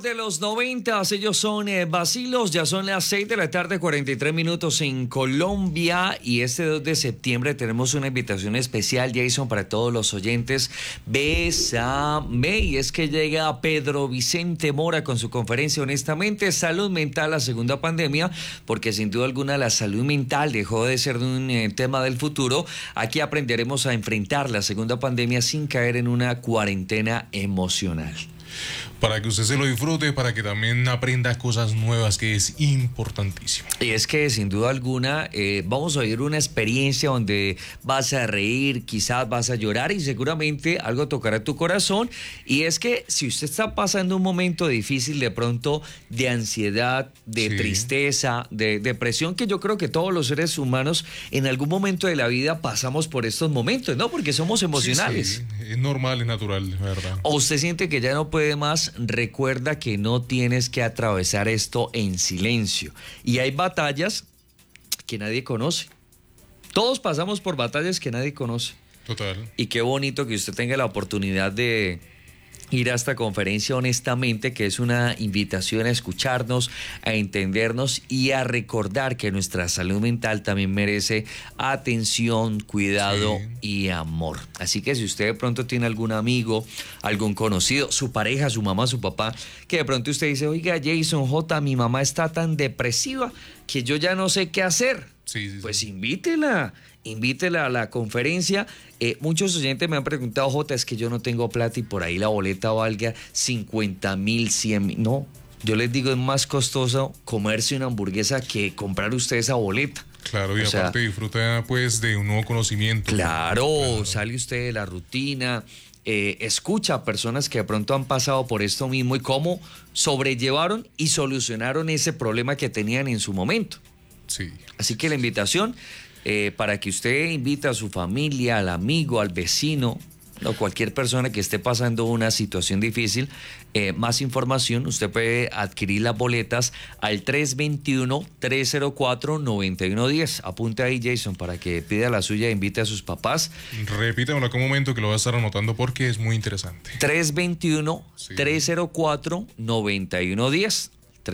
mejor de los 90, ellos son Vacilos, ya son las 6 de la tarde, 43 minutos en Colombia, y este 2 de septiembre tenemos una invitación especial, Jason, para todos los oyentes. Bésame, y es que llega Pedro Vicente Mora con su conferencia Honestamente, Salud Mental, la segunda pandemia, porque sin duda alguna la salud mental dejó de ser un tema del futuro. Aquí aprenderemos a enfrentar la segunda pandemia sin caer en una cuarentena emocional. Para que usted se lo disfrute, para que también aprenda cosas nuevas, que es importantísimo. Y es que sin duda alguna vamos a vivir una experiencia donde vas a reír, quizás vas a llorar y seguramente algo tocará tu corazón. Y es que si usted está pasando un momento difícil de pronto, de ansiedad, de tristeza, de depresión, que yo creo que todos los seres humanos en algún momento de la vida pasamos por estos momentos, ¿no? Porque somos emocionales. Sí, es normal, es natural, la verdad. O usted siente que ya no puede más, recuerda que no tienes que atravesar esto en silencio. Y hay batallas que nadie conoce. Todos pasamos por batallas que nadie conoce. Total. Y qué bonito que usted tenga la oportunidad de ir a esta conferencia Honestamente, que es una invitación a escucharnos, a entendernos y a recordar que nuestra salud mental también merece atención, cuidado y amor. Así que si usted de pronto tiene algún amigo, algún conocido, su pareja, su mamá, su papá, que de pronto usted dice, oiga, Jason, mi mamá está tan depresiva que yo ya no sé qué hacer. Pues invítela a la conferencia. Muchos oyentes me han preguntado, es que yo no tengo plata y por ahí la boleta valga 50.000, 100.000. No, yo les digo, es más costoso comerse una hamburguesa que comprar usted esa boleta. Claro, y aparte disfruta pues de un nuevo conocimiento. Claro, sale usted de la rutina, escucha a personas que de pronto han pasado por esto mismo y cómo sobrellevaron y solucionaron ese problema que tenían en su momento. Sí. Así que la invitación para que usted invite a su familia, al amigo, al vecino, o cualquier persona que esté pasando una situación difícil. Más información, usted puede adquirir las boletas al 321-304-9110. Apunte ahí, Jason, para que pida la suya e invite a sus papás. Repítamelo acá un momento que lo voy a estar anotando porque es muy interesante. 321-304-9110.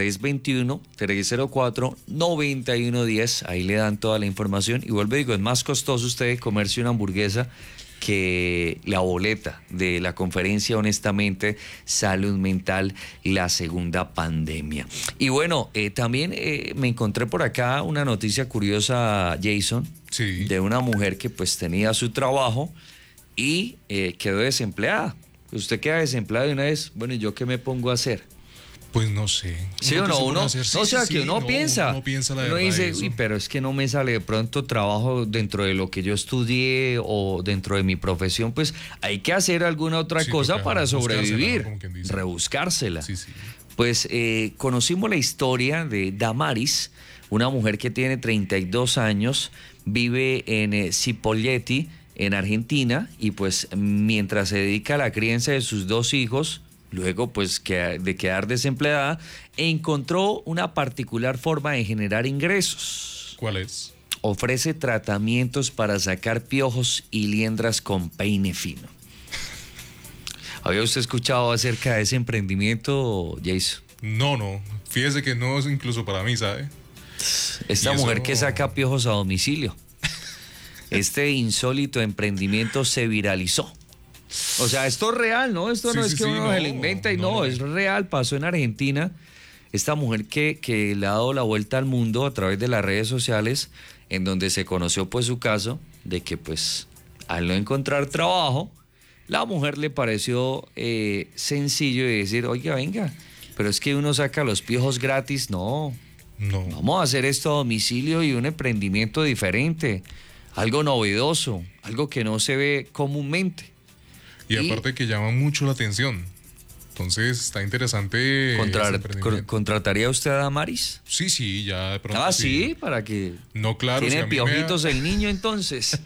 321-304-9110. Ahí le dan toda la información. Y vuelvo y digo, es más costoso usted comerse una hamburguesa que la boleta de la conferencia Honestamente, Salud Mental, la segunda pandemia. Y bueno, también me encontré por acá una noticia curiosa, Jason, de una mujer que pues tenía su trabajo y quedó desempleada. Usted queda desempleado de una vez, bueno, ¿y yo qué me pongo a hacer? Pues no sé. ¿Sí o no? Uno piensa. Uno piensa la verdad. Uno dice, uy, pero es que no me sale de pronto trabajo dentro de lo que yo estudié o dentro de mi profesión, pues hay que hacer alguna otra cosa para sobrevivir, rebuscársela. Pues conocimos la historia de Damaris, una mujer que tiene 32 años, vive en Cipolletti, en Argentina, y pues mientras se dedica a la crianza de sus dos hijos, luego pues de quedar desempleada, encontró una particular forma de generar ingresos. ¿Cuál es? Ofrece tratamientos para sacar piojos y liendras con peine fino. ¿Había usted escuchado acerca de ese emprendimiento, Jason? No. Fíjese que no es incluso para mí, ¿sabe? Esta mujer que saca piojos a domicilio. Este insólito emprendimiento se viralizó. O sea, esto es real, ¿no? Esto no es que uno se lo inventa y no, es real. Pasó en Argentina. Esta mujer que le ha dado la vuelta al mundo a través de las redes sociales, en donde se conoció pues su caso de que pues al no encontrar trabajo, la mujer le pareció sencillo de decir, oiga, venga, pero es que uno saca los piojos gratis. No. Vamos a hacer esto a domicilio y un emprendimiento diferente, algo novedoso, algo que no se ve comúnmente. Y aparte que llama mucho la atención. Entonces está interesante. ¿Contrataría usted a Damaris? Sí, ya de pronto. Sí, para que. No, claro. ¿Tiene piojitos el niño entonces?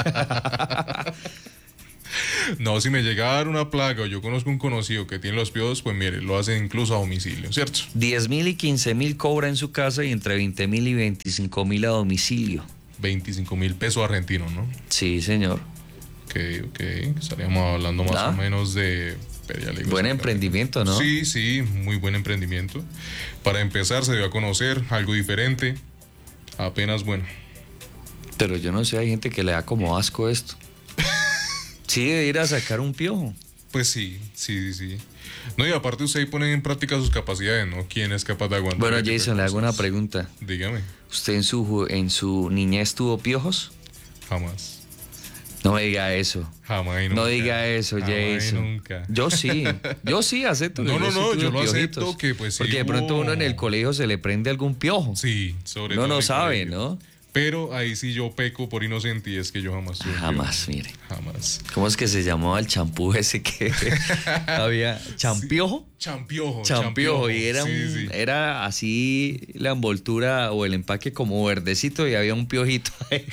No, si me llega a dar una plaga o yo conozco un conocido que tiene los piojos, pues mire, lo hacen incluso a domicilio, ¿cierto? 10.000 y 15.000 cobra en su casa y entre 20.000 y 25.000 a domicilio. 25.000 pesos argentinos, ¿no? Sí, señor. Ok. Estaríamos hablando más o menos de feria. Le digo, Buen exactamente. emprendimiento, ¿no? Sí, sí, muy buen emprendimiento. Para empezar se dio a conocer algo diferente. Apenas, bueno. Pero yo no sé, hay gente que le da como asco esto. Sí, de ir a sacar un piojo. Pues sí. No, y aparte usted ahí pone en práctica sus capacidades, ¿no? ¿Quién es capaz de aguantar? Bueno, ese tipo de Jason, le hago una cosas? pregunta. Dígame. ¿Usted en su niñez tuvo piojos? Jamás. No me diga eso. Jamás y nunca. No diga eso, Jamás y Jason. nunca. Yo sí acepto. que No, sí no, tuve yo lo piojitos. acepto que pues sí Porque de pronto hubo- uno en el colegio se le prende algún piojo. Sí, sobre Uno todo. no en el sabe, colegio. ¿no? Pero ahí sí yo peco por inocente y es que yo jamás tuve Jamás, piojo. mire. Jamás. ¿Cómo es que se llamaba el champú ese que había? ¿Champiojo? Champiojo. Champiojo. Y era, Sí. era así la envoltura o el empaque como verdecito y había un piojito ahí.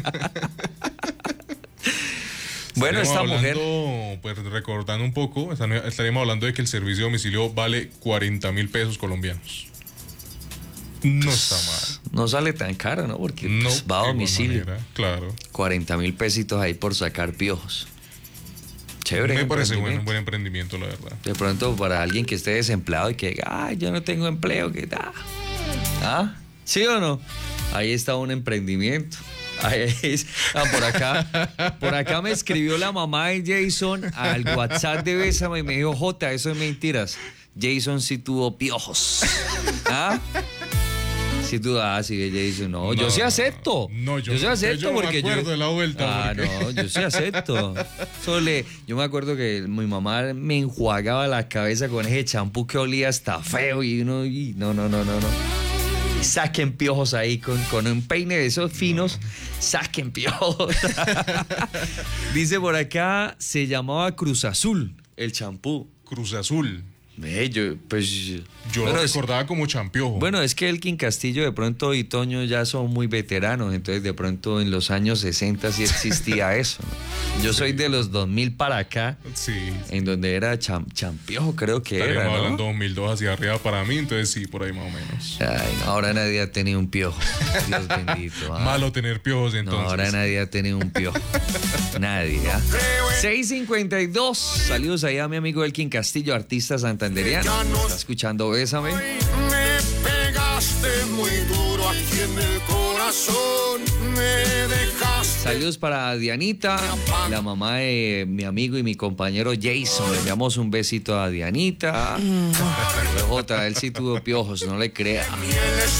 Bueno, esta Estaríamos mujer... hablando, pues recordando un poco, estaríamos hablando de que el servicio de domicilio vale 40.000 pesos colombianos. No está mal. No sale tan caro, ¿no? Porque No, pues, va a de igual domicilio. manera, claro. 40.000 pesitos ahí por sacar piojos. Chévere. Me parece bueno, un emprendimiento. buen emprendimiento, la verdad. De pronto para alguien que esté desempleado y que diga, ay, yo no tengo empleo, ¿qué tal? ¿Ah? ¿Sí o no? Ahí está un emprendimiento. Ahí es. Ah, por acá me escribió la mamá de Jason al WhatsApp de Bésame y me dijo, Jota, eso es mentiras. Jason sí tuvo piojos. ¿Ah? Sí tú, sí, Jason, no, yo sí acepto. No, yo sí acepto yo no me porque acuerdo de la vuelta, Ah, porque- no, yo sí acepto. Yo me acuerdo que mi mamá me enjuagaba la cabeza con ese champú que olía hasta feo y uno, y no. Saquen piojos ahí con un peine de esos finos, saquen piojos. Dice por acá, se llamaba Cruz Azul el champú. Cruz Azul. Yo Yo bueno, lo es- recordaba como Champiojo. Bueno, es que Elkin Castillo de pronto y Toño ya son muy veteranos, entonces de pronto en los años 60 sí existía eso, ¿no? Yo soy de los 2000 para acá, Sí. en donde era champiojo, creo que Estaríamos era, hablando ¿no? 2002 hacia arriba para mí, entonces sí, por ahí más o menos. Ay, no, ahora nadie ha tenido un piojo, Dios bendito. Malo tener piojos No, entonces. ahora nadie ha tenido un piojo. Nadie, ¿ah? 6:52. Saludos ahí a mi amigo Elkin Castillo, artista santanderiano. Está escuchando Bésame. Me pegaste muy duro aquí en el corazón, me dejaste. Saludos para Dianita, la mamá de mi amigo y mi compañero Jason. Le enviamos un besito a Dianita. Jota, él sí tuvo piojos, no le crea. Miel es